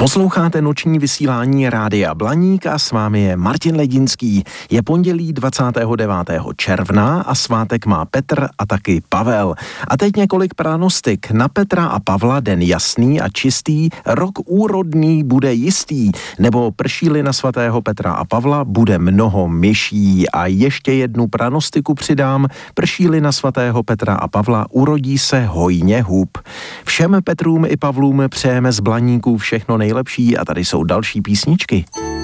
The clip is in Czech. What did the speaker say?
Posloucháte noční vysílání Rádia Blaník a s vámi je Martin Ledinský. Je pondělí 29. června a svátek má Petr a taky Pavel. A teď několik pranostik. Na Petra a Pavla den jasný a čistý, rok úrodný bude jistý, nebo prší-li na svatého Petra a Pavla bude mnoho myší. A ještě jednu pranostiku přidám, prší-li na svatého Petra a Pavla urodí se hojně hub. Všem Petrům i Pavlům přejeme z Blaníků všechno nejlepší a tady jsou další písničky.